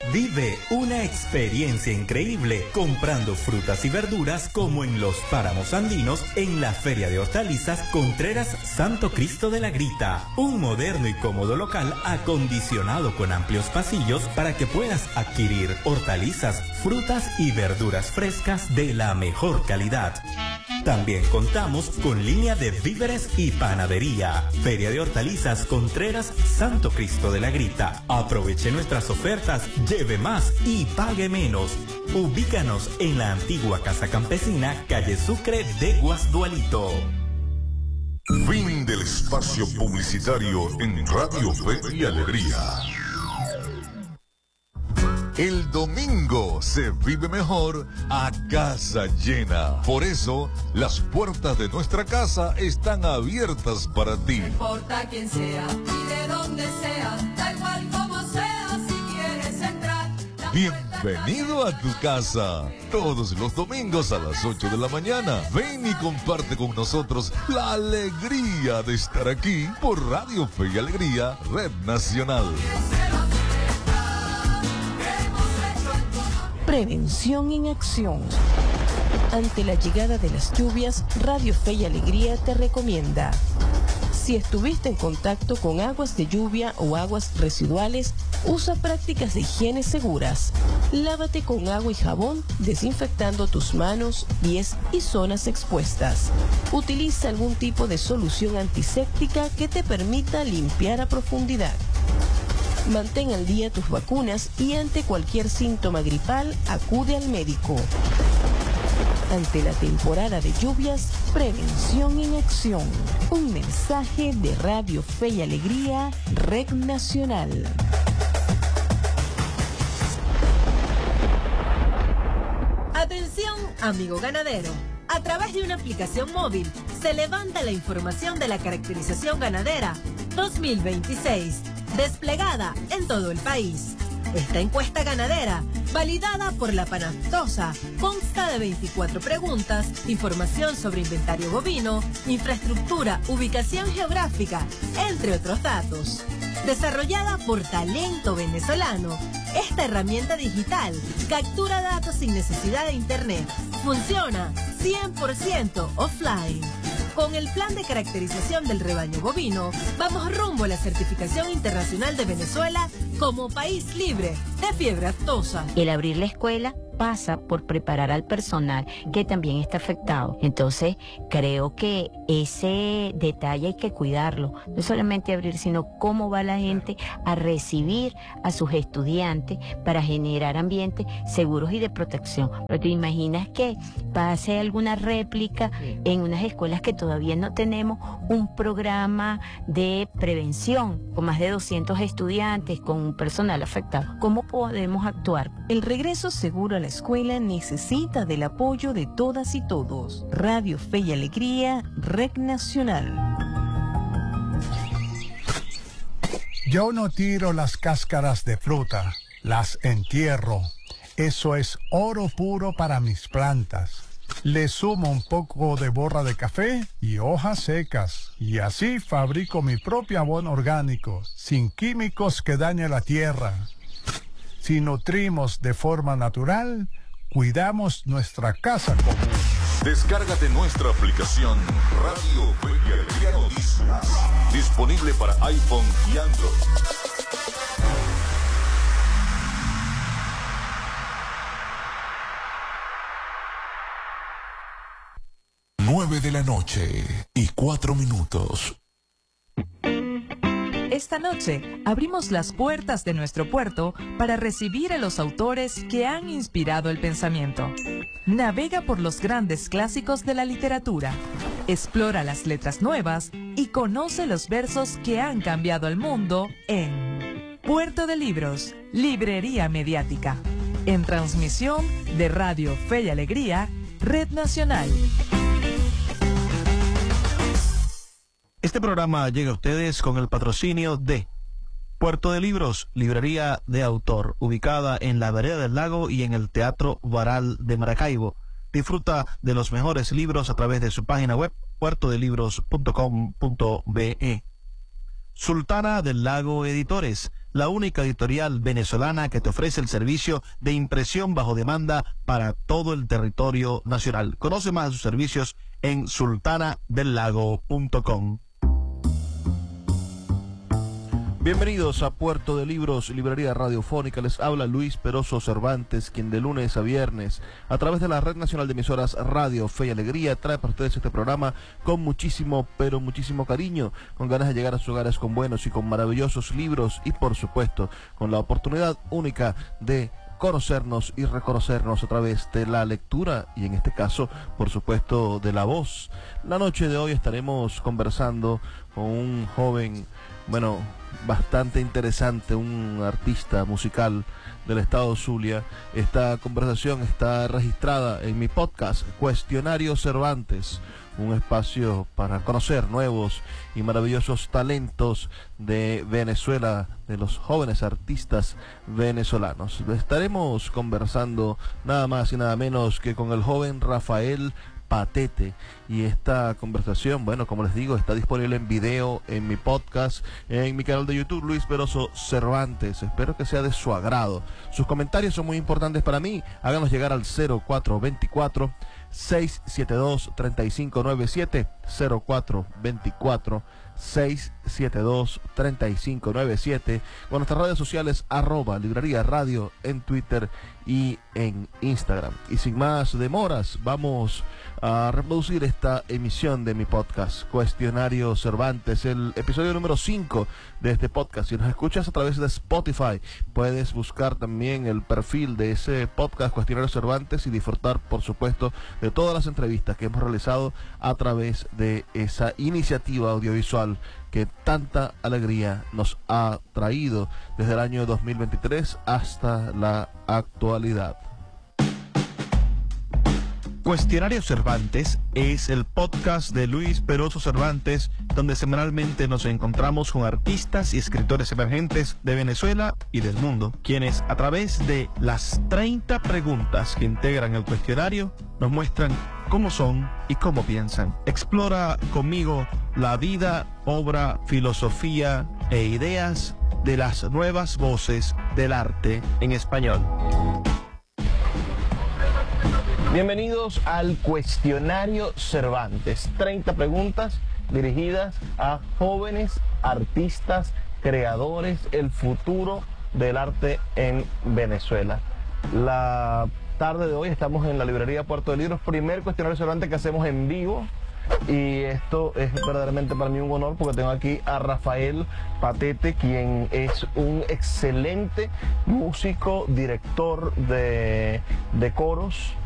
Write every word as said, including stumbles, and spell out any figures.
Vive una experiencia increíble comprando frutas y verduras como en los páramos andinos en la Feria de Hortalizas Contreras Santo Cristo de la Grita. Un moderno y cómodo local acondicionado con amplios pasillos para que puedas adquirir hortalizas, frutas y verduras frescas de la mejor calidad. También contamos con línea de víveres y panadería. Feria de Hortalizas Contreras Santo Cristo de la Grita. Aproveche nuestras ofertas, lleve más y pague menos. Ubícanos en la antigua Casa Campesina, calle Sucre de Guasdualito. Fin del espacio publicitario en Radio Fe y Alegría. El domingo se vive mejor a casa llena. Por eso, las puertas de nuestra casa están abiertas para ti. No importa quién sea y de dónde sea, da igual como sea, si quieres entrar. Bienvenido a tu casa. Todos los domingos a las ocho de la mañana. Ven y comparte con nosotros la alegría de estar aquí por Radio Fe y Alegría, Red Nacional. Prevención en acción. Ante la llegada de las lluvias, Radio Fe y Alegría te recomienda: si estuviste en contacto con aguas de lluvia o aguas residuales, usa prácticas de higiene seguras. Lávate con agua y jabón, desinfectando tus manos, pies y zonas expuestas. Utiliza algún tipo de solución antiséptica que te permita limpiar a profundidad. Mantén al día tus vacunas y ante cualquier síntoma gripal, acude al médico. Ante la temporada de lluvias, prevención en acción. Un mensaje de Radio Fe y Alegría, Red Nacional. Atención, amigo ganadero. A través de una aplicación móvil, se levanta la información de la caracterización ganadera dos mil veintiséis. Desplegada en todo el país. Esta encuesta ganadera, validada por la Panaftosa, consta de veinticuatro preguntas, información sobre inventario bovino, infraestructura, ubicación geográfica, entre otros datos. Desarrollada por Talento Venezolano, esta herramienta digital captura datos sin necesidad de internet. Funciona cien por ciento offline. Con el plan de caracterización del rebaño bovino, vamos rumbo a la certificación internacional de Venezuela como país libre de fiebre aftosa. El abrir la escuela pasa por preparar al personal que también está afectado. Entonces, creo que ese detalle hay que cuidarlo. No solamente abrir, sino cómo va la gente a recibir a sus estudiantes para generar ambientes seguros y de protección. Pero te imaginas que pase alguna réplica en unas escuelas que todavía no tenemos un programa de prevención con más de doscientos estudiantes, con un personal afectado. ¿Cómo podemos actuar? El regreso seguro a la escuela necesita del apoyo de todas y todos. Radio Fe y Alegría, Red Nacional. Yo no tiro las cáscaras de fruta, las entierro. Eso es oro puro para mis plantas. Le sumo un poco de borra de café y hojas secas. Y así fabrico mi propio abono orgánico, sin químicos que dañen la tierra. Si nutrimos de forma natural, cuidamos nuestra casa común. Descárgate nuestra aplicación Radio Fe y Alegría Noticias. Disponible para iPhone y Android. Nueve de la noche y cuatro minutos. Esta noche abrimos las puertas de nuestro puerto para recibir a los autores que han inspirado el pensamiento. Navega por los grandes clásicos de la literatura, explora las letras nuevas y conoce los versos que han cambiado el mundo en Puerto de Libros, Librería Mediática, en transmisión de Radio Fe y Alegría, Red Nacional. Este programa llega a ustedes con el patrocinio de Puerto de Libros, librería de autor, ubicada en la Vereda del Lago y en el Teatro Baral de Maracaibo. Disfruta de los mejores libros a través de su página web, puerto de libros punto com punto be. Sultana del Lago Editores, la única editorial venezolana que te ofrece el servicio de impresión bajo demanda para todo el territorio nacional. Conoce más de sus servicios en sultana del lago punto com. Bienvenidos a Puerto de Libros, librería radiofónica. Les habla Luis Peroso Cervantes, quien de lunes a viernes, a través de la Red Nacional de Emisoras Radio Fe y Alegría, trae para ustedes este programa con muchísimo, pero muchísimo cariño, con ganas de llegar a sus hogares con buenos y con maravillosos libros y, por supuesto, con la oportunidad única de conocernos y reconocernos a través de la lectura y, en este caso, por supuesto, de la voz. La noche de hoy estaremos conversando con un joven, bueno, bastante interesante, un artista musical del estado Zulia. Esta conversación está registrada en mi podcast Cuestionario Cervantes, un espacio para conocer nuevos y maravillosos talentos de Venezuela, de los jóvenes artistas venezolanos. Estaremos conversando nada más y nada menos que con el joven Rafael Patete, y esta conversación, bueno, como les digo, está disponible en video en mi podcast, en mi canal de YouTube, Luis Peroso Cervantes. Espero que sea de su agrado. Sus comentarios son muy importantes para mí. Háganos llegar al cero cuatro dos cuatro, seis siete dos, tres cinco nueve siete, cero cuatro dos cuatro, seis siete dos, tres cinco nueve siete, con nuestras redes sociales arroba librería radio en Twitter y en Instagram. Y sin más demoras, vamos a reproducir esta emisión de mi podcast Cuestionario Cervantes, el episodio número cinco de este podcast. Si nos escuchas a través de Spotify, puedes buscar también el perfil de ese podcast Cuestionario Cervantes y disfrutar, por supuesto, de todas las entrevistas que hemos realizado a través de esa iniciativa audiovisual que tanta alegría nos ha traído desde el año dos mil veintitrés hasta la actualidad. Cuestionario Cervantes es el podcast de Luis Peroso Cervantes, donde semanalmente nos encontramos con artistas y escritores emergentes de Venezuela y del mundo, quienes a través de las treinta preguntas que integran el cuestionario nos muestran cómo son y cómo piensan. Explora conmigo la vida, obra, filosofía e ideas de las nuevas voces del arte en español. Bienvenidos al Cuestionario Cervantes. treinta preguntas dirigidas a jóvenes artistas, creadores, el futuro del arte en Venezuela. La tarde de hoy estamos en la librería Puerto de Libros, primer Cuestionario Cervantes que hacemos en vivo. Y esto es verdaderamente para mí un honor, porque tengo aquí a Rafael Patete, quien es un excelente músico, director de, de coros,